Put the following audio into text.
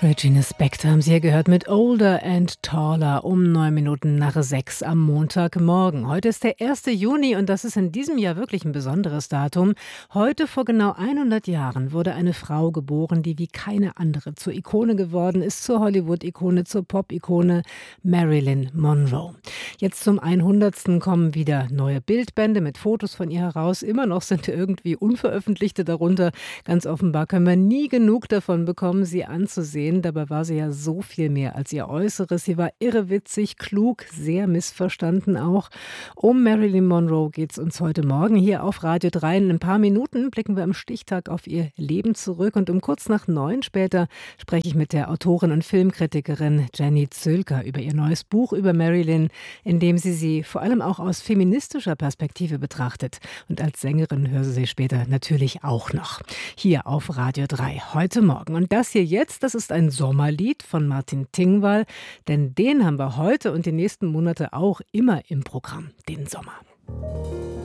Regina Spektor haben Sie hier gehört mit Older and Taller um 9 Minuten nach 6 am Montagmorgen. Heute ist der 1. Juni und das ist in diesem Jahr wirklich ein besonderes Datum. Heute vor genau 100 Jahren wurde eine Frau geboren, die wie keine andere zur Ikone geworden ist, zur Hollywood-Ikone, zur Pop-Ikone, Marilyn Monroe. Jetzt zum 100. kommen wieder neue Bildbände mit Fotos von ihr heraus. Immer noch sind irgendwie unveröffentlichte darunter. Ganz offenbar können wir nie genug davon bekommen, sie anzusehen. Dabei war sie ja so viel mehr als ihr Äußeres. Sie war irrewitzig, klug, sehr missverstanden auch. Um Marilyn Monroe geht es uns heute Morgen hier auf Radio 3. In ein paar Minuten blicken wir am Stichtag auf ihr Leben zurück. Und um kurz nach 9 später spreche ich mit der Autorin und Filmkritikerin Jenny Zülker über ihr neues Buch über Marilyn, in dem sie vor allem auch aus feministischer Perspektive betrachtet. Und als Sängerin hören Sie sie später natürlich auch noch. Hier auf Radio 3 heute Morgen. Und das hier jetzt, das ist ein Sommerlied von Martin Tingwall, denn den haben wir heute und die nächsten Monate auch immer im Programm, den Sommer.